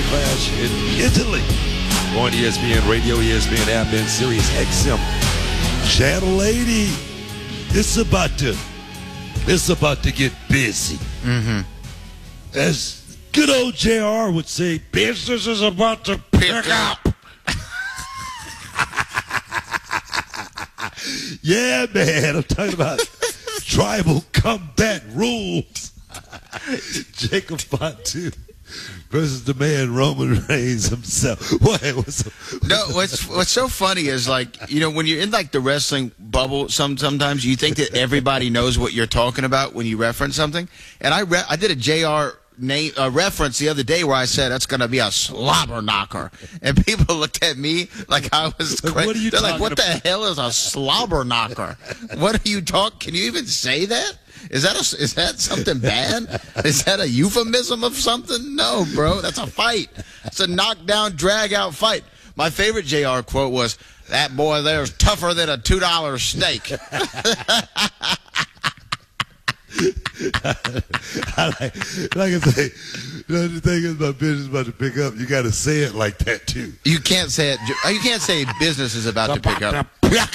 Clash in Italy on ESPN Radio, ESPN app, and Sirius XM Channel 80. It's about to get busy. Mm-hmm. As good old JR would say, business is about to pick up. Yeah, man, I'm talking about tribal combat rules. Jacob Fatu versus the man Roman Reigns himself. What's so funny is, like, you know, when you're in like the wrestling bubble, sometimes you think that everybody knows what you're talking about when you reference something. And I did a JR reference the other day where I said that's going to be a slobber knocker, and people looked at me like I was crazy. They're like, "What the hell is a slobber knocker? What are you talking? Can you even say that? Is that something bad? Is that a euphemism of something? No, bro, that's a fight. It's a knockdown, drag out fight." My favorite JR quote was, "That boy there's tougher than a $2 steak." like I say, the thing is, my business is about to pick up. You got to say it like that too. You can't say it. You can't say business is about to pick up.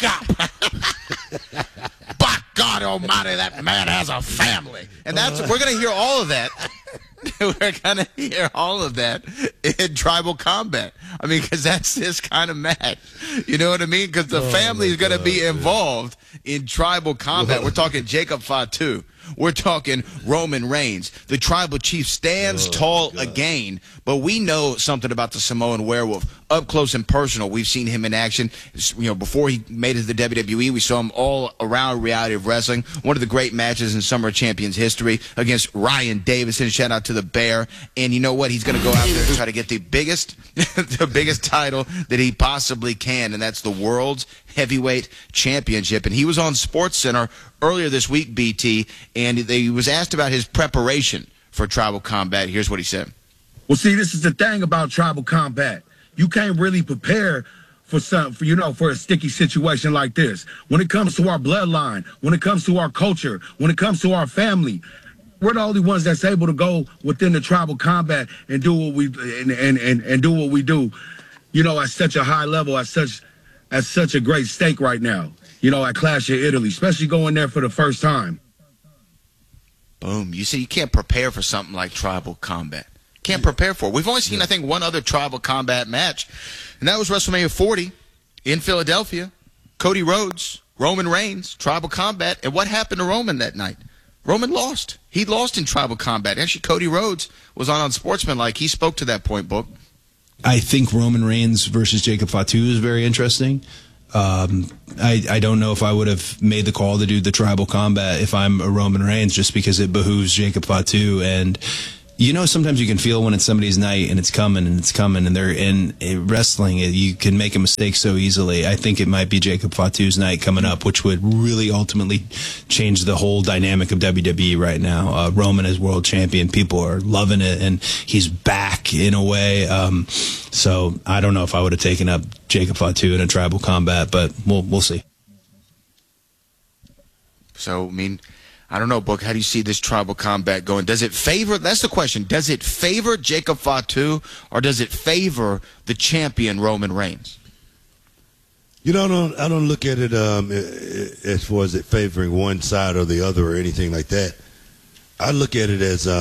By God Almighty, that man has a family, and we're gonna hear all of that. We're gonna hear all of that in tribal combat. I mean, because that's this kind of match. You know what I mean? Because the family is gonna be involved in tribal combat. We're talking Jacob Fatu. We're talking Roman Reigns. The tribal chief stands tall again, but we know something about the Samoan werewolf. Up close and personal, we've seen him in action. You know, before he made it to the WWE, we saw him all around reality of wrestling. One of the great matches in Summer of Champions history against Ryan Davison. Shout out to the Bear. And you know what? He's going to go out there and try to get the biggest title that he possibly can, and that's the World's Heavyweight Championship. And he was on SportsCenter earlier this week, BT, and he was asked about his preparation for tribal combat. Here's what he said. Well, see, this is the thing about tribal combat. You can't really prepare for a sticky situation like this. When it comes to our bloodline, when it comes to our culture, when it comes to our family, we're the only ones that's able to go within the tribal combat and do what we and do what we do, you know, at such a high level, at such a great stake right now. You know, at Clash of Italy, especially going there for the first time. Boom. You see, you can't prepare for something like tribal combat. Can't prepare for it. We've only seen, I think, one other tribal combat match, and that was WrestleMania 40 in Philadelphia. Cody Rhodes, Roman Reigns, tribal combat. And what happened to Roman that night? Roman lost. He lost in tribal combat. Actually, Cody Rhodes was on Sportsmanlike. He spoke to that point, Book. I think Roman Reigns versus Jacob Fatu is very interesting. I don't know if I would have made the call to do the tribal combat if I'm a Roman Reigns, just because it behooves Jacob Fatu. And you know, sometimes you can feel when it's somebody's night and it's coming, and they're in wrestling. You can make a mistake so easily. I think it might be Jacob Fatu's night coming up, which would really ultimately change the whole dynamic of WWE right now. Roman is world champion. People are loving it, and he's back in a way. So I don't know if I would have taken up Jacob Fatu in a tribal combat, but we'll see. So, I mean, I don't know, Book, how do you see this tribal combat going? Does it favor, that's the question, does it favor Jacob Fatu, or does it favor the champion Roman Reigns? You know, I don't look at it as far as it favoring one side or the other or anything like that. I look at it as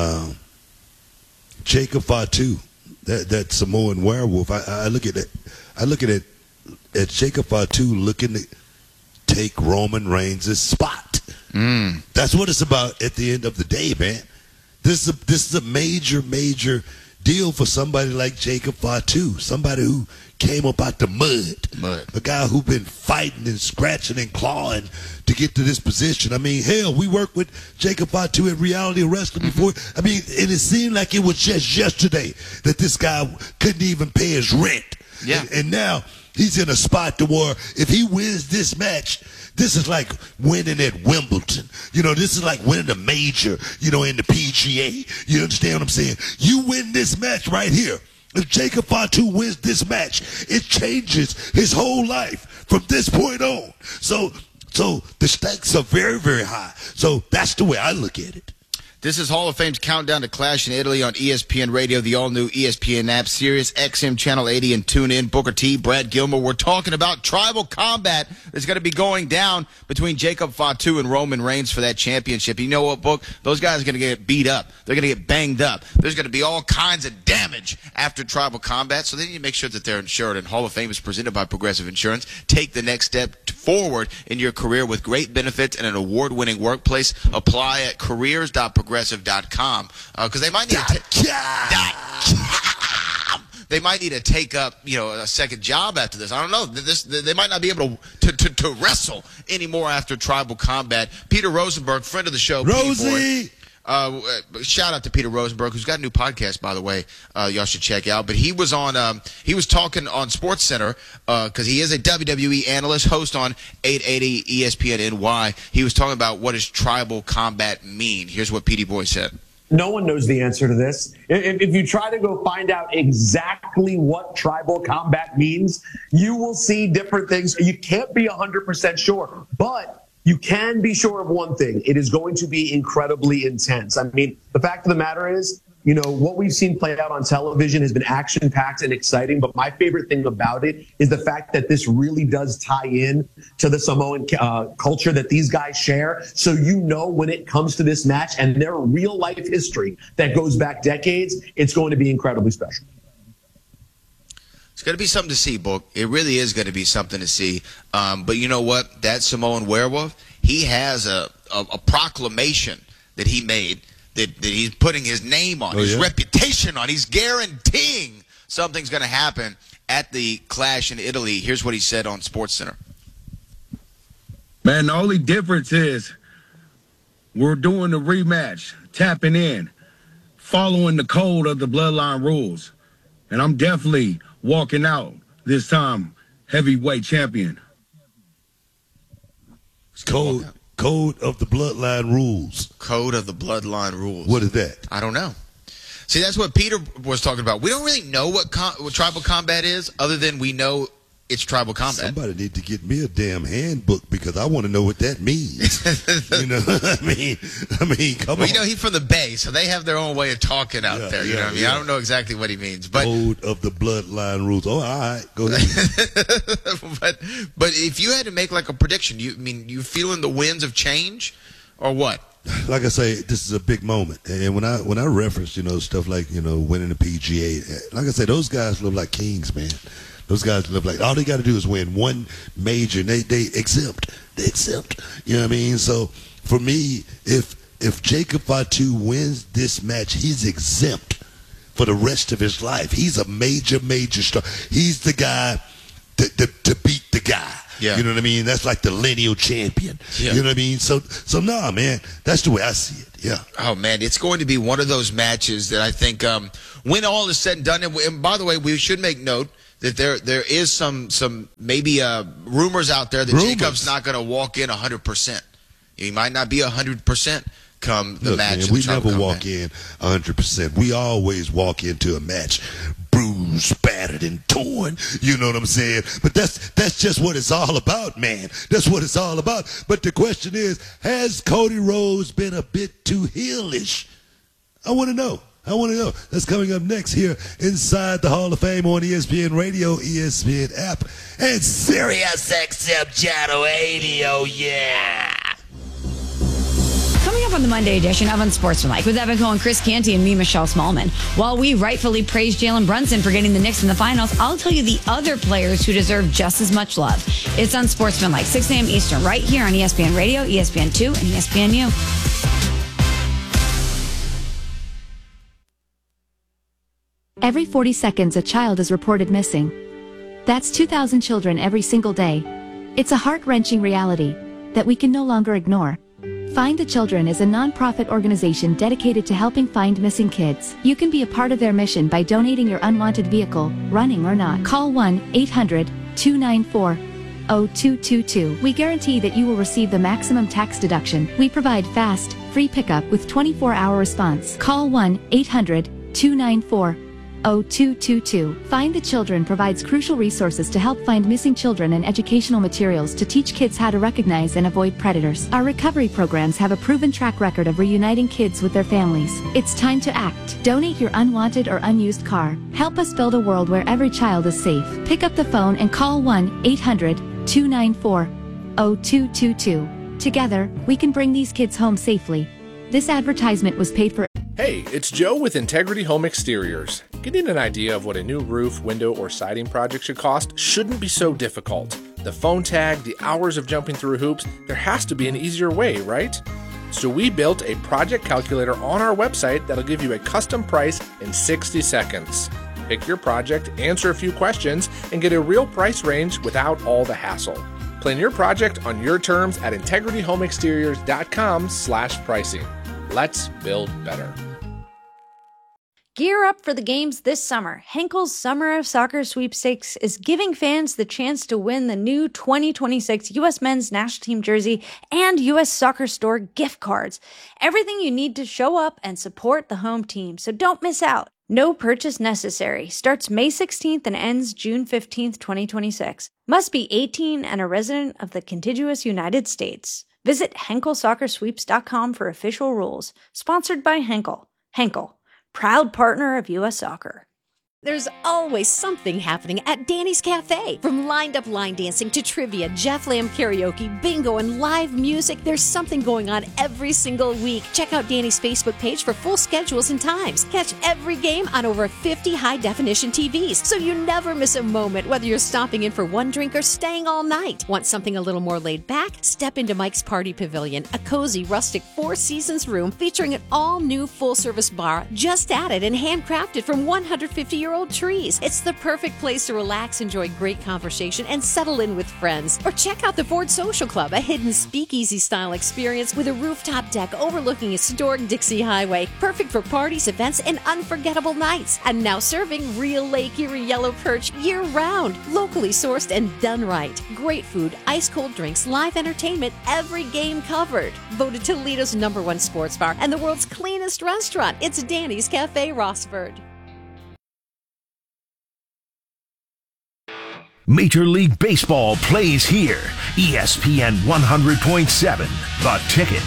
Jacob Fatu, that Samoan werewolf. I look at it. I look at it as Jacob Fatu looking to take Roman Reigns' spot. That's what it's about at the end of the day, man. This is a major deal for somebody like Jacob Fatu, somebody who came up out the mud. A guy who's been fighting and scratching and clawing to get to this position. I mean, hell, we worked with Jacob Fatu at Reality Wrestling before. I mean, and it seemed like it was just yesterday that this guy couldn't even pay his rent. Yeah. And now he's in a spot to where if he wins this match, this is like winning at Wimbledon. You know, this is like winning a major, you know, in the PGA. You understand what I'm saying? You win this match right here. If Jacob Fatu wins this match, it changes his whole life from this point on. So the stakes are very, very high. So that's the way I look at it. This is Hall of Fame's countdown to Clash in Italy on ESPN Radio, the all-new ESPN app, Sirius XM Channel 80, and tune in. Booker T, Brad Gilmore. We're talking about tribal combat that's going to be going down between Jacob Fatu and Roman Reigns for that championship. You know what, Book? Those guys are going to get beat up. They're going to get banged up. There's going to be all kinds of damage after tribal combat, so they need to make sure that they're insured. And Hall of Fame is presented by Progressive Insurance. Take the next step forward in your career with great benefits and an award-winning workplace. Apply at careers.progressive.com because they might need to take up, a second job after this. I don't know. They might not be able to wrestle anymore after tribal combat. Peter Rosenberg, friend of the show, Rosie. Shout out to Peter Rosenberg, who's got a new podcast, by the way. Y'all should check out. But he was on. He was talking on SportsCenter because he is a WWE analyst, host on 880 ESPN NY. He was talking about what does tribal combat mean. Here's what Petey Boy said. No one knows the answer to this. If you try to go find out exactly what tribal combat means, you will see different things. You can't be 100% sure, but you can be sure of one thing. It is going to be incredibly intense. I mean, the fact of the matter is, what we've seen play out on television has been action-packed and exciting, but my favorite thing about it is the fact that this really does tie in to the Samoan culture that these guys share. So when it comes to this match and their real-life history that goes back decades, it's going to be incredibly special. It's going to be something to see, Book. It really is going to be something to see. But you know what? That Samoan werewolf, he has a proclamation that he made that he's putting his name on, his reputation on. He's guaranteeing something's going to happen at the Clash in Italy. Here's what he said on SportsCenter. Man, the only difference is we're doing the rematch, tapping in, following the code of the Bloodline rules. And I'm definitely walking out this time heavyweight champion. Code of the Bloodline rules. Code of the Bloodline rules. What is that? I don't know. See, that's what Peter was talking about. We don't really know what tribal combat is, other than we know it's tribal combat. Somebody need to get me a damn handbook because I want to know what that means. I mean, come on. He's from the Bay, so they have their own way of talking out there. You know what I mean? I don't know exactly what he means, but Code of the Bloodline rules. Oh, all right, go ahead. but if you had to make like a prediction, you feeling the winds of change, or what? Like I say, this is a big moment, and when I reference stuff like winning the PGA, like I say, those guys live like kings, man. Those guys live like all they got to do is win one major, and they exempt. They exempt. You know what I mean? So for me, if Jacob Fatu wins this match, he's exempt for the rest of his life. He's a major star. He's the guy to beat the guy. Yeah. You know what I mean? That's like the lineal champion. Yeah. You know what I mean? So nah, man, that's the way I see it. Yeah. Oh man, it's going to be one of those matches that I think when all is said and done. And by the way, we should make note that there is some maybe rumors out there that Jacob's not going to walk in 100%. He might not be 100% come the match. Man, we never walk in 100%. We always walk into a match bruised, battered, and torn. You know what I'm saying? But that's just what it's all about, man. That's what it's all about. But the question is, has Cody Rhodes been a bit too heelish? I want to know. That's coming up next here inside the Hall of Fame on ESPN Radio, ESPN app, and Sirius XM Channel 80. Oh, yeah. Coming up on the Monday edition of Unsportsmanlike with Evan Cohen, Chris Canty, and me, Michelle Smallman. While we rightfully praise Jalen Brunson for getting the Knicks in the finals, I'll tell you the other players who deserve just as much love. It's Unsportsmanlike, 6 a.m. Eastern, right here on ESPN Radio, ESPN2, and ESPNU. Every 40 seconds, a child is reported missing. That's 2,000 children every single day. It's a heart-wrenching reality that we can no longer ignore. Find the Children is a non-profit organization dedicated to helping find missing kids. You can be a part of their mission by donating your unwanted vehicle, running or not. Call 1-800-294-0222. We guarantee that you will receive the maximum tax deduction. We provide fast, free pickup with 24-hour response. Call 1-800-294-0222. 0222. Find the Children provides crucial resources to help find missing children and educational materials to teach kids how to recognize and avoid predators. Our recovery programs have a proven track record of reuniting kids with their families. It's time to act. Donate your unwanted or unused car. Help us build a world where every child is safe. Pick up the phone and call 1-800-294-0222. Together, we can bring these kids home safely. This advertisement was paid for. Hey, it's Joe with Integrity Home Exteriors. Getting an idea of what a new roof, window, or siding project should cost shouldn't be so difficult. The phone tag, the hours of jumping through hoops, there has to be an easier way, right? So we built a project calculator on our website that'll give you a custom price in 60 seconds. Pick your project, answer a few questions, and get a real price range without all the hassle. Plan your project on your terms at integrityhomeexteriors.com/pricing. Let's build better. Gear up for the games this summer. Henkel's Summer of Soccer Sweepstakes is giving fans the chance to win the new 2026 U.S. Men's National Team jersey and U.S. Soccer Store gift cards. Everything you need to show up and support the home team, so don't miss out. No purchase necessary. Starts May 16th and ends June 15th, 2026. Must be 18 and a resident of the contiguous United States. Visit HenkelSoccerSweeps.com for official rules. Sponsored by Henkel. Henkel, proud partner of U.S. Soccer. There's always something happening at Danny's Cafe. From lined-up line dancing to trivia, Jeff Lamb karaoke, bingo, and live music, there's something going on every single week. Check out Danny's Facebook page for full schedules and times. Catch every game on over 50 high-definition TVs, so you never miss a moment, whether you're stopping in for one drink or staying all night. Want something a little more laid back? Step into Mike's Party Pavilion, a cozy, rustic Four Seasons room featuring an all-new full-service bar just added and handcrafted from 150-year-old trees. It's the perfect place to relax, enjoy great conversation, and settle in with friends. Or check out the Ford Social Club, a hidden speakeasy-style experience with a rooftop deck overlooking historic Dixie Highway. Perfect for parties, events, and unforgettable nights. And now serving real Lake Erie yellow perch year-round. Locally sourced and done right. Great food, ice-cold drinks, live entertainment, every game covered. Voted Toledo's #1 sports bar and the world's cleanest restaurant. It's Danny's Cafe Rossford. Major League Baseball plays here. ESPN 100.7, The Ticket.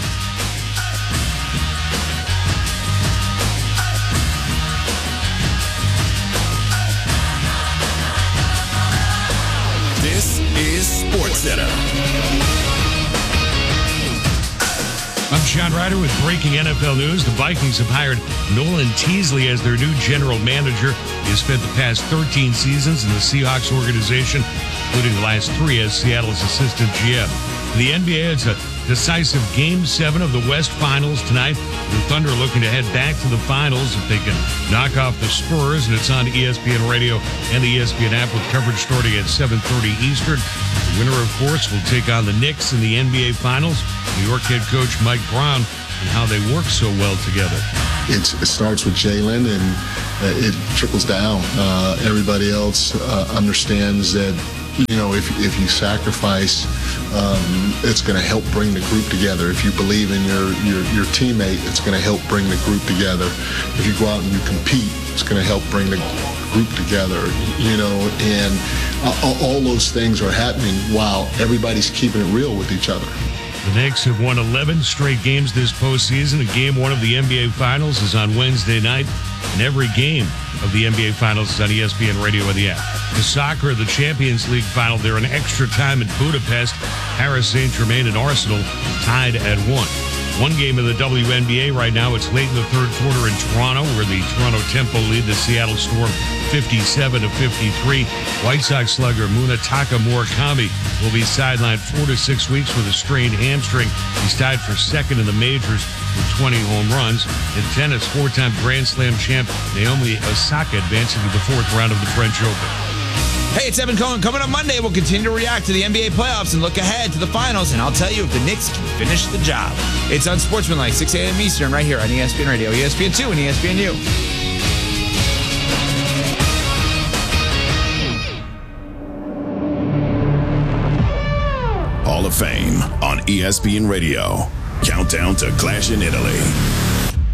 This is SportsCenter. I'm Sean Ryder with breaking NFL news. The Vikings have hired Nolan Teasley as their new general manager. He has spent the past 13 seasons in the Seahawks organization, including the last 3 as Seattle's assistant GM. The NBA, it's a decisive Game 7 of the West Finals tonight. The Thunder looking to head back to the finals if they can knock off the Spurs, and it's on ESPN Radio and the ESPN app with coverage starting at 7:30 Eastern. The winner, of course, will take on the Knicks in the NBA Finals. New York head coach Mike Brown and how they work so well together. It starts with Jalen, and it trickles down. Everybody else understands that, you know, if you sacrifice, it's going to help bring the group together. If you believe in your teammate, it's going to help bring the group together. If you go out and you compete, it's going to help bring the group together, you know, and all those things are happening while everybody's keeping it real with each other. The Knicks have won 11 straight games this postseason. And Game 1 of the NBA Finals is on Wednesday night, and every game of the NBA Finals is on ESPN Radio and the app. The soccer, the Champions League final, they're in extra time in Budapest. Paris Saint-Germain and Arsenal tied at 1. One game of the WNBA right now. It's late in the third quarter in Toronto, where the Toronto Tempo lead the Seattle Storm 57-53. White Sox slugger Munetaka Murakami will be sidelined 4 to 6 weeks with a strained hamstring. He's tied for second in the majors with 20 home runs. In tennis, 4-time Grand Slam champ Naomi Osaka advancing to the 4th round of the French Open. Hey, it's Evan Cohen. Coming up Monday, we'll continue to react to the NBA playoffs and look ahead to the finals, and I'll tell you if the Knicks can finish the job. It's Unsportsmanlike, 6 a.m. Eastern, right here on ESPN Radio, ESPN2, and ESPNU. Hall of Fame on ESPN Radio. Countdown to Clash in Italy.